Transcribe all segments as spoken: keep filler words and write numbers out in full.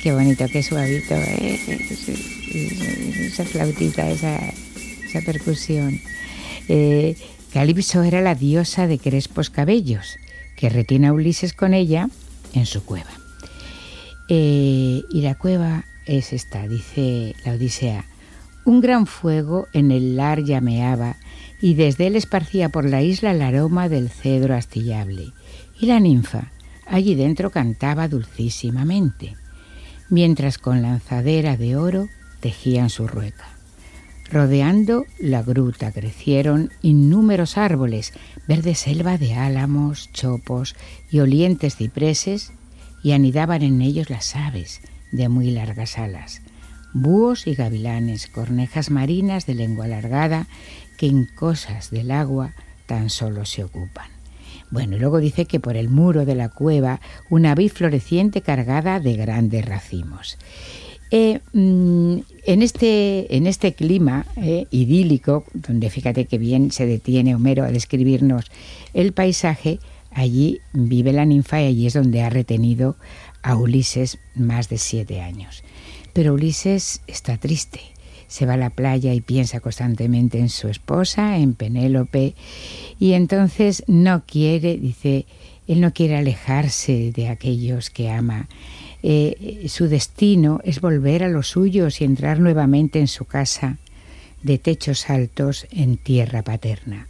Qué bonito, qué suavito, ¿eh? Esa flautita, esa, esa percusión. Eh, Calipso era la diosa de crespos cabellos, que retiene a Ulises con ella en su cueva. Eh, y la cueva es esta, dice la Odisea. Un gran fuego en el lar llameaba, y desde él esparcía por la isla el aroma del cedro astillable. Y la ninfa allí dentro cantaba dulcísimamente, mientras con lanzadera de oro tejían su rueca. Rodeando la gruta crecieron innúmeros árboles, verde selva de álamos, chopos y olientes cipreses, y anidaban en ellos las aves de muy largas alas, búhos y gavilanes, cornejas marinas de lengua alargada, que en cosas del agua tan solo se ocupan. Bueno, y luego dice que por el muro de la cueva una vid floreciente cargada de grandes racimos. Eh, mm, en, este, en este clima eh, idílico, donde fíjate que bien se detiene Homero a describirnos el paisaje, allí vive la ninfa y allí es donde ha retenido a Ulises más de siete años. Pero Ulises está triste. Se va a la playa y piensa constantemente en su esposa, en Penélope, y entonces no quiere, dice, él no quiere alejarse de aquellos que ama. Eh, su destino es volver a los suyos y entrar nuevamente en su casa de techos altos en tierra paterna.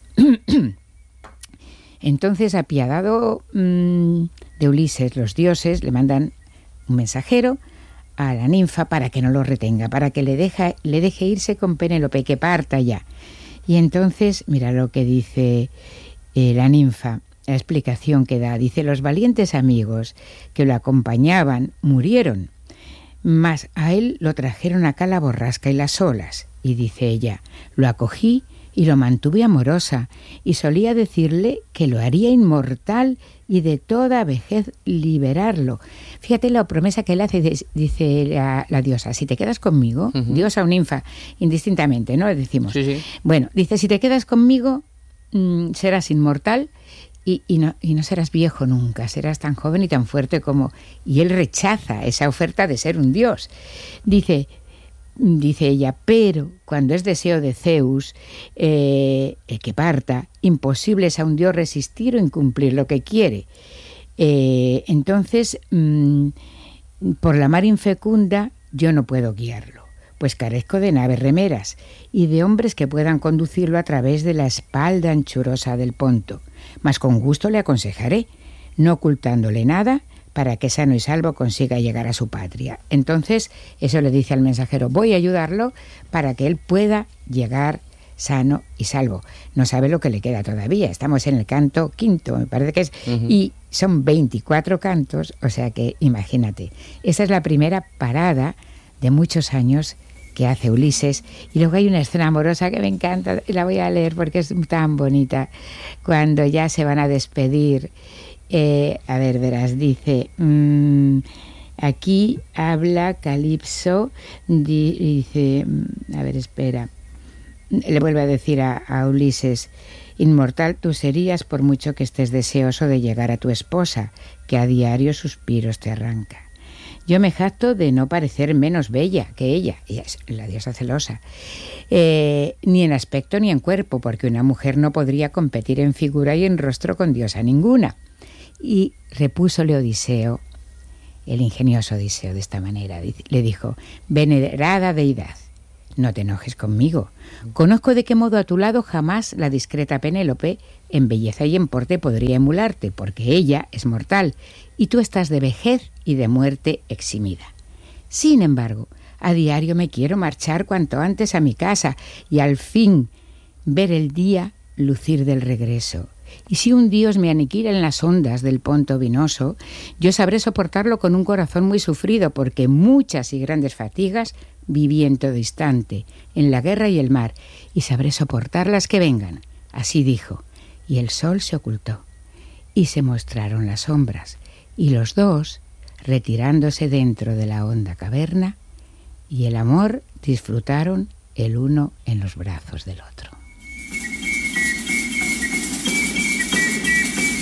Entonces, apiadado mmm, de Ulises, los dioses le mandan un mensajero a la ninfa para que no lo retenga, para que le, deja, le deje irse con Penélope, que parta ya. Y entonces, mira lo que dice eh, la ninfa, la explicación que da. Dice, los valientes amigos que lo acompañaban murieron, mas a él lo trajeron acá la borrasca y las olas. Y dice ella, lo acogí y lo mantuve amorosa, y solía decirle que lo haría inmortal y de toda vejez liberarlo. Fíjate la promesa que él hace, dice la, la diosa, si te quedas conmigo, uh-huh. diosa o ninfa, indistintamente, ¿no? Le decimos. Sí, sí. Bueno, dice, si te quedas conmigo, mmm, serás inmortal y, y, no, y no serás viejo nunca, serás tan joven y tan fuerte como... Y él rechaza esa oferta de ser un dios. Dice... Dice ella, pero cuando es deseo de Zeus, eh, el que parta, imposible es a un dios resistir o incumplir lo que quiere. Eh, entonces, mmm, por la mar infecunda yo no puedo guiarlo, pues carezco de naves remeras y de hombres que puedan conducirlo a través de la espalda anchurosa del Ponto. Mas con gusto le aconsejaré, no ocultándole nada, para que sano y salvo consiga llegar a su patria. Entonces, eso le dice al mensajero, voy a ayudarlo para que él pueda llegar sano y salvo. No sabe lo que le queda todavía, estamos en el canto quinto, me parece que es, uh-huh. y son veinticuatro cantos, o sea que imagínate. Esa es la primera parada de muchos años que hace Ulises, y luego hay una escena amorosa que me encanta, y la voy a leer porque es tan bonita, cuando ya se van a despedir. Eh, a ver, verás, dice, mmm, aquí habla Calipso, di, dice, a ver, espera, le vuelve a decir a, a Ulises, inmortal tú serías por mucho que estés deseoso de llegar a tu esposa, que a diario suspiros te arranca. Yo me jacto de no parecer menos bella que ella, ella es la diosa celosa, eh, ni en aspecto ni en cuerpo, porque una mujer no podría competir en figura y en rostro con diosa ninguna. Y repúsole Odiseo, el ingenioso Odiseo, de esta manera, le dijo, venerada deidad, no te enojes conmigo. Conozco de qué modo a tu lado jamás la discreta Penélope en belleza y en porte podría emularte, porque ella es mortal y tú estás de vejez y de muerte eximida. Sin embargo, a diario me quiero marchar cuanto antes a mi casa y al fin ver el día lucir del regreso. Y si un dios me aniquila en las ondas del Ponto vinoso, yo sabré soportarlo con un corazón muy sufrido, porque muchas y grandes fatigas viví en todo instante, en la guerra y el mar, y sabré soportar las que vengan. Así dijo, y el sol se ocultó, y se mostraron las sombras, y los dos, retirándose dentro de la honda caverna, y el amor disfrutaron el uno en los brazos del otro.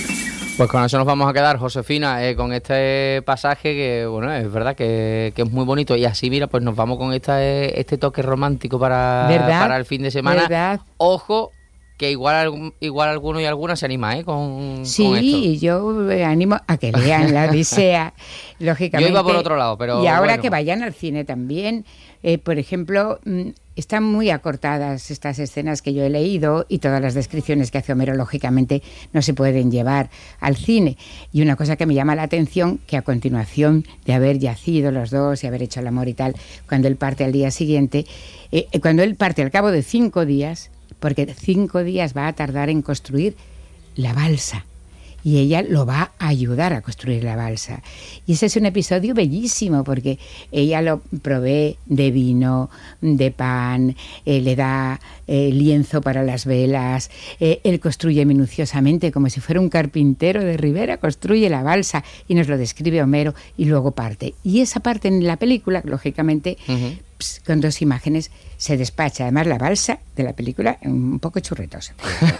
Pues con eso nos vamos a quedar, Josefina, eh, con este pasaje que, bueno, es verdad que, que es muy bonito. Y así, mira, pues nos vamos con esta, este toque romántico para, para el fin de semana. ¿Verdad? Ojo, que igual, igual alguno y alguna se anima, ¿eh? Con, sí, con esto. Y yo animo a que vean La Odisea, lógicamente. Yo iba por otro lado, pero Y ahora bueno. que vayan al cine también. Eh, por ejemplo, están muy acortadas estas escenas que yo he leído y todas las descripciones que hace Homero, lógicamente, no se pueden llevar al cine. Y una cosa que me llama la atención, que a continuación de haber yacido los dos y haber hecho el amor y tal, cuando él parte al día siguiente, eh, cuando él parte al cabo de cinco días, porque cinco días va a tardar en construir la balsa. Y ella lo va a ayudar a construir la balsa. Y ese es un episodio bellísimo porque ella lo provee de vino, de pan, eh, le da eh, lienzo para las velas, eh, él construye minuciosamente como si fuera un carpintero de Rivera, construye la balsa y nos lo describe Homero y luego parte. Y esa parte en la película, lógicamente, uh-huh. ps, con dos imágenes se despacha. Además la balsa de la película un poco churretosa.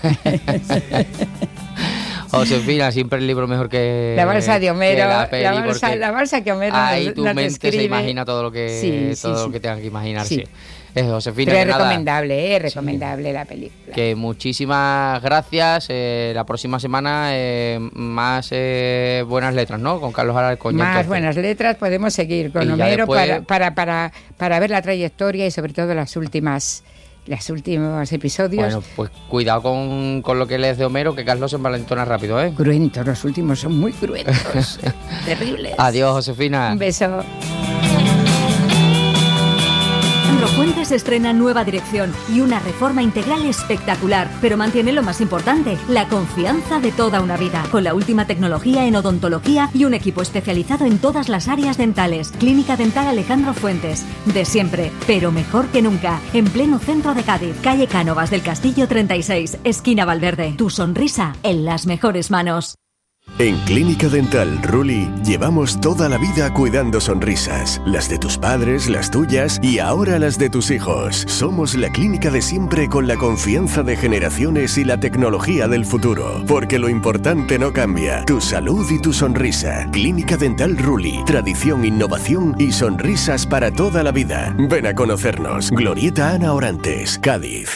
Josefina, siempre el libro mejor que la balsa de Homero, la, peli, la, balsa, la balsa que Homero ahí nos, tu nos mente describe. Se imagina todo lo que sí, sí, todo sí. lo que tenga que imaginarse. Sí. Es Josefina. Pero es que recomendable, nada, eh, recomendable sí. la película. Que muchísimas gracias. Eh, la próxima semana eh, más eh, buenas letras, ¿no? Con Carlos Alarcón. Más entonces. buenas letras, podemos seguir con y Homero después... para, para, para, para ver la trayectoria y sobre todo las últimas los últimos episodios. Bueno, pues cuidado con, con lo que lees de Homero, que Carlos se envalentona rápido, ¿eh? Cruentos, los últimos son muy cruentos. Terribles. Adiós, Josefina. Un beso. Fuentes estrena nueva dirección y una reforma integral espectacular, pero mantiene lo más importante, la confianza de toda una vida, con la última tecnología en odontología y un equipo especializado en todas las áreas dentales. Clínica Dental Alejandro Fuentes, de siempre, pero mejor que nunca, en pleno centro de Cádiz, calle Cánovas del Castillo treinta y seis, esquina Valverde. Tu sonrisa en las mejores manos. En Clínica Dental Ruli llevamos toda la vida cuidando sonrisas, las de tus padres, las tuyas y ahora las de tus hijos. Somos la clínica de siempre con la confianza de generaciones y la tecnología del futuro, porque lo importante no cambia, tu salud y tu sonrisa. Clínica Dental Ruli, tradición, innovación y sonrisas para toda la vida. Ven a conocernos. Glorieta Ana Orantes, Cádiz.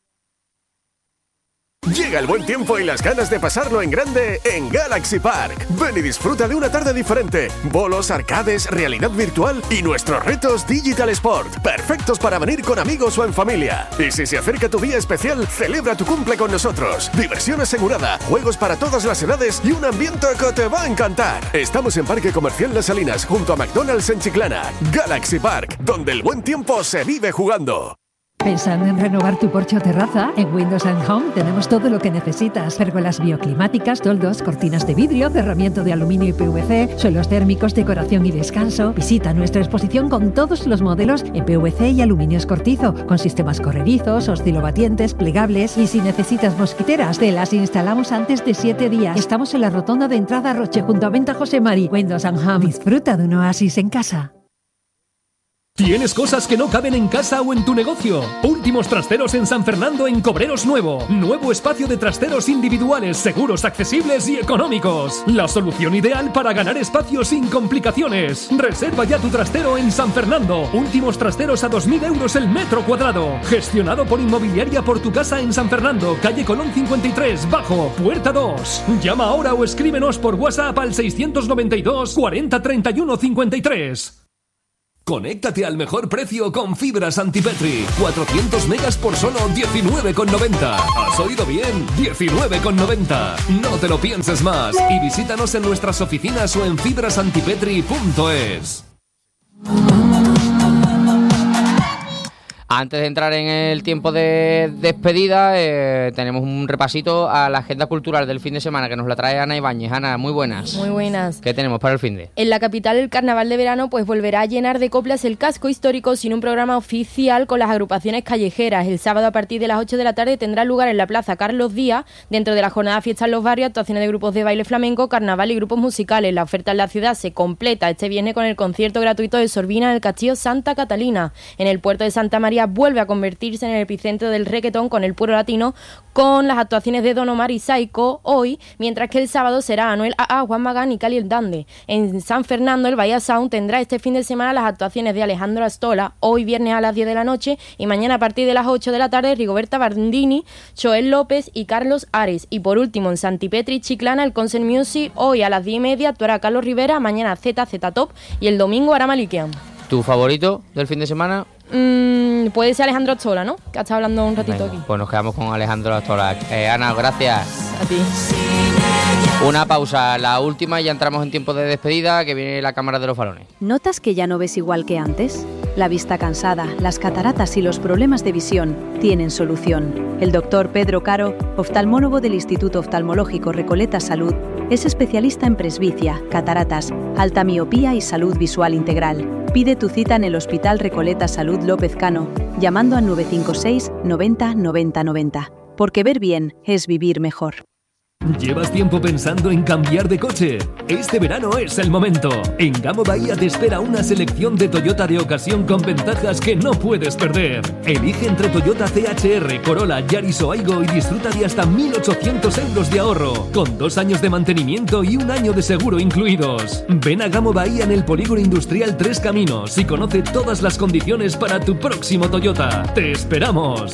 Llega el buen tiempo y las ganas de pasarlo en grande en Galaxy Park. Ven y disfruta de una tarde diferente. Bolos, arcades, realidad virtual y nuestros retos Digital Sport. Perfectos para venir con amigos o en familia. Y si se acerca tu día especial, celebra tu cumple con nosotros. Diversión asegurada, juegos para todas las edades y un ambiente que te va a encantar. Estamos en Parque Comercial Las Salinas, junto a McDonald's en Chiclana. Galaxy Park, donde el buen tiempo se vive jugando. ¿Pensando en renovar tu porche o terraza? En Windows and Home tenemos todo lo que necesitas. Pérgolas bioclimáticas, toldos, cortinas de vidrio, cerramiento de aluminio y P V C, suelos térmicos, decoración y descanso. Visita nuestra exposición con todos los modelos en P V C y aluminio escortizo, con sistemas corredizos, oscilobatientes, plegables, y si necesitas mosquiteras, te las instalamos antes de siete días. Estamos en la rotonda de entrada Roche, junto a Venta José Mari. Windows and Home. Disfruta de un oasis en casa. ¿Tienes cosas que no caben en casa o en tu negocio? Últimos Trasteros en San Fernando en Cobreros Nuevo. Nuevo espacio de trasteros individuales, seguros, accesibles y económicos. La solución ideal para ganar espacio sin complicaciones. Reserva ya tu trastero en San Fernando. Últimos Trasteros a dos mil euros el metro cuadrado. Gestionado por Inmobiliaria Por Tu Casa en San Fernando, calle Colón cincuenta y tres, Bajo, Puerta dos. Llama ahora o escríbenos por WhatsApp al seiscientos noventa y dos, cuarenta, treinta y uno, cincuenta y tres. Conéctate al mejor precio con fibra Santipetri. cuatrocientos megas por solo diecinueve con noventa. ¿Has oído bien? diecinueve con noventa. No te lo pienses más y visítanos en nuestras oficinas o en fibra santipetri punto es. Antes de entrar en el tiempo de despedida, eh, tenemos un repasito a la agenda cultural del fin de semana que nos la trae Ana Ibáñez. Ana, muy buenas. Muy buenas. ¿Qué tenemos para el fin de? En la capital, el carnaval de verano pues volverá a llenar de coplas el casco histórico sin un programa oficial con las agrupaciones callejeras. El sábado a partir de las ocho de la tarde tendrá lugar en la Plaza Carlos Díaz, dentro de la jornada Fiesta en los Barrios, actuaciones de grupos de baile flamenco, carnaval y grupos musicales. La oferta en la ciudad se completa este viernes con el concierto gratuito de Sorbina en el Castillo Santa Catalina. En el puerto de Santa María Canarias vuelve a convertirse en el epicentro del reggaetón con el puro latino, con las actuaciones de Don Omar y Saiko hoy, mientras que el sábado será Anuel A A, Juan Magán y Cali el Dande. En San Fernando, el Bahía Sound tendrá este fin de semana las actuaciones de Alejandro Astola, hoy viernes a las diez de la noche, y mañana a partir de las ocho de la tarde, Rigoberta Bandini, Joel López y Carlos Ares. Y por último, en Santipetri, Chiclana, el Concert Music, hoy a las diez y media actuará Carlos Rivera, mañana Z Z Top y el domingo hará Malikian. ¿Tu favorito del fin de semana? Mm, puede ser Alejandro Astola, ¿no? Que ha estado hablando un ratito. Venga, aquí. Pues nos quedamos con Alejandro Astola. Eh, Ana, gracias. A ti. Una pausa, la última, y ya entramos en tiempo de despedida, que viene la cámara de los balones. ¿Notas que ya no ves igual que antes? La vista cansada, las cataratas y los problemas de visión tienen solución. El doctor Pedro Caro, oftalmólogo del Instituto Oftalmológico Recoleta Salud, es especialista en presbicia, cataratas, alta miopía y salud visual integral. Pide tu cita en el Hospital Recoleta Salud López Cano, llamando al nueve cinco seis noventa noventa noventa. Porque ver bien es vivir mejor. ¿Llevas tiempo pensando en cambiar de coche? Este verano es el momento. En Gamo Bahía te espera una selección de Toyota de ocasión con ventajas que no puedes perder. Elige entre Toyota C H R, Corolla, Yaris o Aygo y disfruta de hasta mil ochocientos euros de ahorro, con dos años de mantenimiento y un año de seguro incluidos. Ven a Gamo Bahía en el Polígono Industrial Tres Caminos y conoce todas las condiciones para tu próximo Toyota. ¡Te esperamos!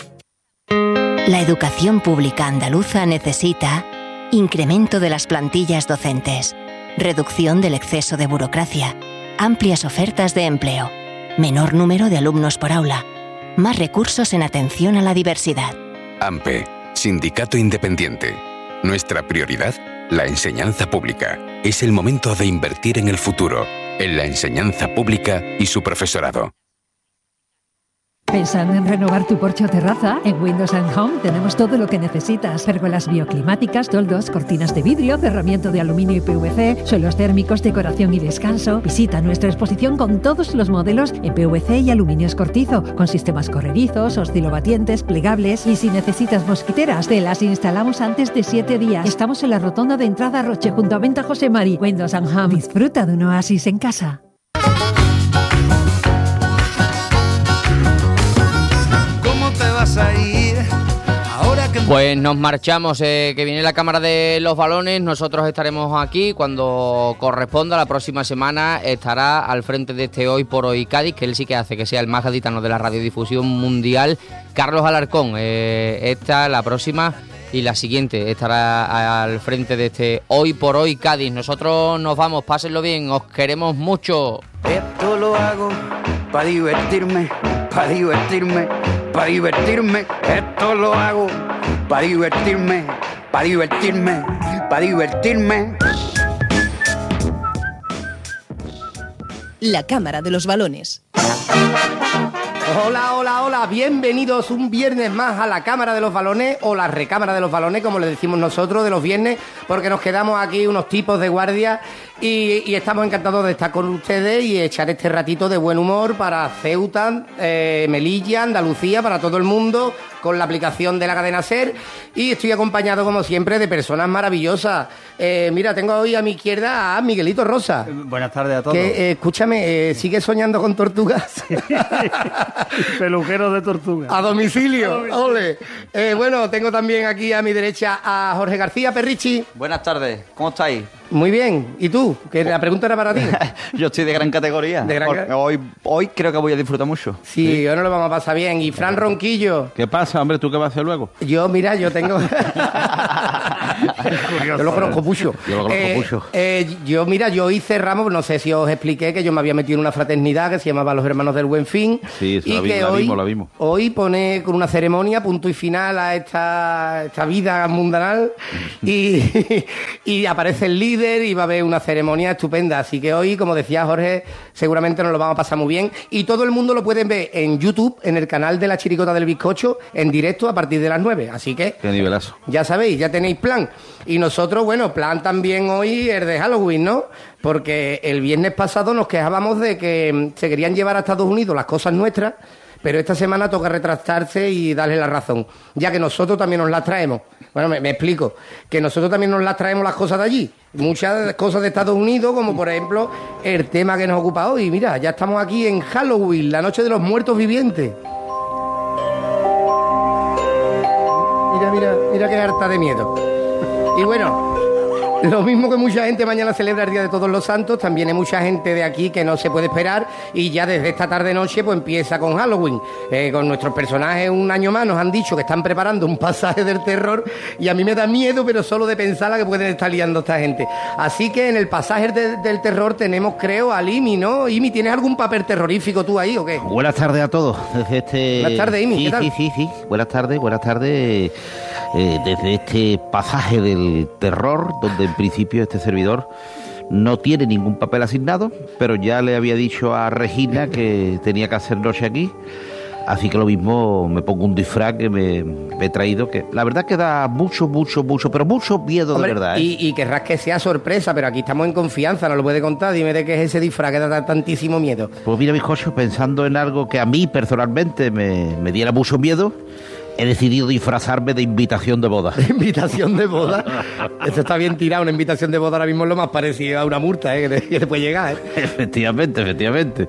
La educación pública andaluza necesita incremento de las plantillas docentes, reducción del exceso de burocracia, amplias ofertas de empleo, menor número de alumnos por aula, más recursos en atención a la diversidad. AMPE, Sindicato Independiente. Nuestra prioridad, la enseñanza pública. Es el momento de invertir en el futuro, en la enseñanza pública y su profesorado. ¿Pensando en renovar tu porche o terraza? En Windows and Home tenemos todo lo que necesitas. Pérgolas bioclimáticas, toldos, cortinas de vidrio, cerramiento de aluminio y P V C, suelos térmicos, decoración y descanso. Visita nuestra exposición con todos los modelos en P V C y aluminio escortizo, con sistemas corredizos, oscilobatientes, plegables, y si necesitas mosquiteras, te las instalamos antes de siete días. Estamos en la rotonda de entrada a Roche, junto a Venta José Mari. Windows and Home. Disfruta de un oasis en casa. A ir ahora que... Pues nos marchamos, eh, que viene la cámara de los balones. Nosotros estaremos aquí cuando corresponda. La próxima semana estará al frente de este Hoy por Hoy Cádiz, que él sí que hace que sea el más gaditano de la radiodifusión mundial, Carlos Alarcón. Eh, esta, la próxima y la siguiente estará al frente de este Hoy por Hoy Cádiz. Nosotros nos vamos, pásenlo bien, os queremos mucho. Esto lo hago para divertirme, para divertirme, para divertirme. Esto lo hago para divertirme, para divertirme, para divertirme. La cámara de los balones. Hola, hola, hola, bienvenidos un viernes más a la Cámara de los Balones, o la Recámara de los Balones, como le decimos nosotros, de los viernes, porque nos quedamos aquí unos tipos de guardia y, y estamos encantados de estar con ustedes y echar este ratito de buen humor para Ceuta, eh, Melilla, Andalucía, para todo el mundo, con la aplicación de la cadena SER, y estoy acompañado, como siempre, de personas maravillosas. Eh, mira, tengo hoy a mi izquierda a Miguelito Rosa. Buenas tardes a todos. Que, eh, escúchame, eh, ¿sigues soñando con tortugas? Peluquero de tortuga. A domicilio. A domicilio. Ole. Eh, bueno, tengo también aquí a mi derecha a Jorge García Perrichi. Buenas tardes, ¿cómo estáis? Muy bien. ¿Y tú? Que la pregunta era para ti. Yo estoy de gran categoría. De gran ca... hoy, hoy creo que voy a disfrutar mucho. Sí, sí, hoy nos lo vamos a pasar bien. Y Fran Ronquillo. ¿Qué pasa, hombre? ¿Tú qué vas a hacer luego? Yo, mira, yo tengo... yo lo conozco mucho. Yo lo conozco eh, mucho. Eh, yo, mira, yo hoy cerramos, no sé si os expliqué que yo me había metido en una fraternidad que se llamaba Los Hermanos del Buen Fin. Sí, eso y la, vi, que la hoy, vimos, la vimos. Hoy pone con una ceremonia punto y final a esta, esta vida mundanal y, y aparece el líder y va a haber una ceremonia estupenda. Así que hoy, como decía Jorge, seguramente nos lo vamos a pasar muy bien. Y todo el mundo lo pueden ver en YouTube, en el canal de La Chiricota del Bizcocho, en directo a partir de las nueve. Así que... Qué nivelazo. Ya sabéis, ya tenéis plan. Y nosotros, bueno, plan también hoy es de Halloween, ¿no? Porque el viernes pasado nos quejábamos de que se querían llevar a Estados Unidos las cosas nuestras, pero esta semana toca retractarse y darle la razón, ya que nosotros también nos las traemos. Bueno, me, me explico, que nosotros también nos las traemos las cosas de allí. Muchas cosas de Estados Unidos, como por ejemplo el tema que nos ocupa hoy. Mira, ya estamos aquí en Halloween, la noche de los muertos vivientes. Mira, mira, mira qué harta de miedo. Y bueno, lo mismo que mucha gente mañana celebra el Día de Todos los Santos, también hay mucha gente de aquí que no se puede esperar y ya desde esta tarde-noche pues empieza con Halloween. Eh, con nuestros personajes un año más nos han dicho que están preparando un pasaje del terror y a mí me da miedo, pero solo de pensar la que pueden estar liando esta gente. Así que en el pasaje de, del terror tenemos, creo, al Imi, ¿no? Imi, ¿tienes algún papel terrorífico tú ahí o qué? Buenas tardes a todos. Desde este... Buenas tardes, Imi, sí, ¿qué tal? Sí, sí, sí. Buenas tardes, buenas tardes. Eh, desde este pasaje del terror, donde en principio este servidor no tiene ningún papel asignado, pero ya le había dicho a Regina que tenía que hacer noche aquí, así que lo mismo me pongo un disfraz que me, me he traído, que la verdad que da mucho, mucho, mucho, pero mucho miedo. Hombre, de verdad. ¿eh? Y, y querrás que sea sorpresa, pero aquí estamos en confianza, no lo puede contar, dime de qué es ese disfraz que da tantísimo miedo. Pues mira, bizcocho, pensando en algo que a mí personalmente me, me diera mucho miedo, he decidido disfrazarme de invitación de boda. ¿Invitación de boda? Eso está bien tirado, una invitación de boda ahora mismo es lo más parecido a una multa, ¿eh? que, te, que te puede llegar. ¿eh? Efectivamente, efectivamente.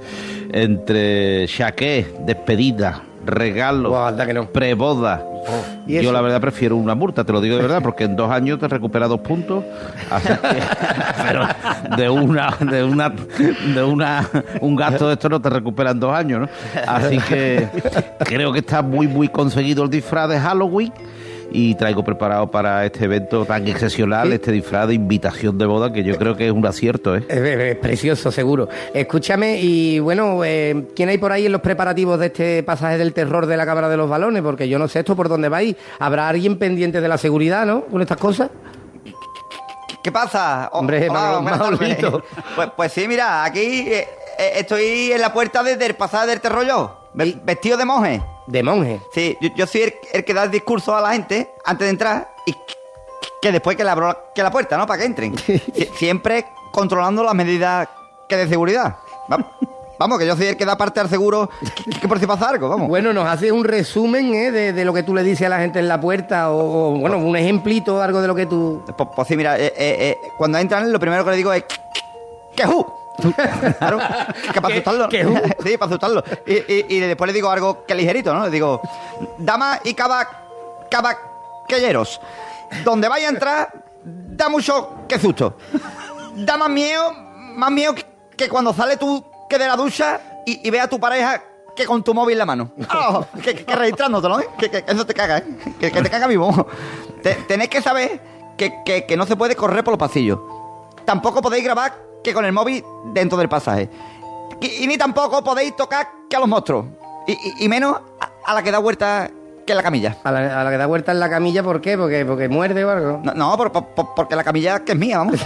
Entre chaqué, despedida, regalo, oh, anda que no. preboda. Oh, yo la verdad prefiero una multa, te lo digo de verdad, porque en dos años te recupera dos puntos, así que, pero de una, de una, de una, un gasto de esto no te recuperan dos años, ¿no? Así que creo que está muy, muy conseguido el disfraz de Halloween. Y traigo preparado para este evento tan excepcional, ¿sí? Este disfraz de invitación de boda, que yo creo que es un acierto, ¿eh? Es, es precioso, seguro. Escúchame, y bueno, eh, ¿quién hay por ahí en los preparativos de este pasaje del terror de la Cámara de los Balones? Porque yo no sé esto por dónde vais. ¿Habrá alguien pendiente de la seguridad, no? Con estas cosas. ¿Qué pasa? Oh, Hombre, hola, Manolito. Pues, pues sí, mira, aquí eh, eh, estoy en la puerta de, del pasaje del terror yo, ¿Y? vestido de monje. ¿De monje? Sí, yo, yo soy el, el que da el discurso a la gente antes de entrar y que, que después que le abro la, que la puerta, ¿no? Para que entren. Siempre controlando las medidas que de seguridad. Vamos, vamos, que yo soy el que da parte al seguro que, que por si pasa algo, vamos. Bueno, nos haces un resumen ¿eh? de, de lo que tú le dices a la gente en la puerta o, o bueno, un ejemplito, algo de lo que tú... Pues, pues sí, mira, eh, eh, eh, cuando entran lo primero que le digo es... ¡Que ju! Claro, que para asustarlo. ¿Qué, qué? Sí, para asustarlo. Y, y, y después le digo algo que ligerito, ¿no? Le digo, damas y caba, caballeros, donde vaya a entrar, da mucho que susto. Da más miedo, más miedo que, que cuando sales tú que de la ducha y, y ve a tu pareja que con tu móvil en la mano. Oh, que, que, que registrándotelo, ¿eh? Que, que, que eso te caga, ¿eh? Que, que te caga vivo. Te, tenéis que saber que, que, que no se puede correr por los pasillos. Tampoco podéis grabar que con el móvil dentro del pasaje. Y, y ni tampoco podéis tocar que a los monstruos. Y, y, y menos a, a la que da vuelta que en la camilla. A la, a la que da vuelta en la camilla, ¿por qué? ¿Porque, porque muerde o algo? No, no por, por, porque la camilla que es mía, vamos.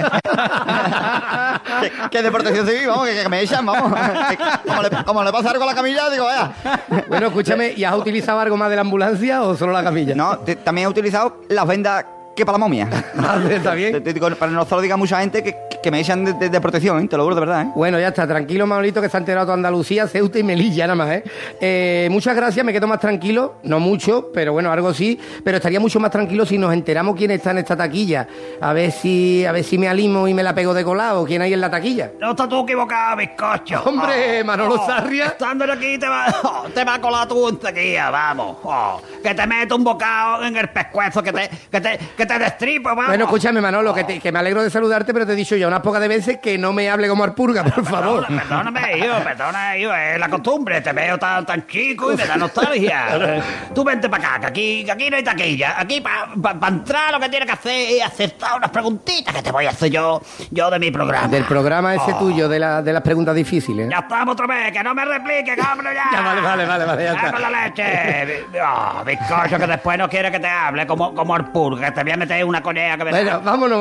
que, que de protección civil, vamos, que, que me echan, vamos. Como le, como le pasa algo a la camilla, digo, vaya. Bueno, escúchame, ¿y has utilizado algo más de la ambulancia o solo la camilla? No, te, también he utilizado las vendas que para la momia. ¿Está bien? Te, te digo, para no solo diga mucha gente que, que me echan de, de, de protección, ¿eh? Te lo juro de verdad, ¿eh? Bueno, ya está, tranquilo, Manolito, que se ha enterado toda Andalucía, Ceuta y Melilla, nada más, ¿eh? ¿eh? Muchas gracias, me quedo más tranquilo, no mucho, pero bueno, algo sí, pero estaría mucho más tranquilo si nos enteramos quién está en esta taquilla. A ver si, a ver si me alimo y me la pego de colado, quién hay en la taquilla. No estás tú equivocado, bizcocho. Hombre, oh, Manolo oh, Sarria. Estando aquí te va, oh, te va a colar tú en taquilla, vamos. Oh, que te meto un bocado en el pescuezo, que te, que te, que te destripo, vamos. Bueno, escúchame, Manolo, que, te, que me alegro de saludarte, pero te he dicho ya unas pocas de veces que no me hable como Arpurga, por favor. Perdona, perdóname, hijo, perdona, hijo, es la costumbre, te veo tan, tan chico y me da nostalgia. Tú vente para acá, que aquí, que aquí no hay taquilla. Aquí para pa, pa entrar lo que tienes que hacer es acertar unas preguntitas que te voy a hacer yo, yo de mi programa. Del programa ese oh. tuyo, de, la, de las preguntas difíciles. Ya estamos otra vez, que no me replique, cabrón, ya. Ya, vale, vale, vale, vale, ya, ya está. Con la leche. Oh, bizcocho, que después no quiere que te hable como, como Arpurga, que te voy a meter una colea que me Bueno, vámonos.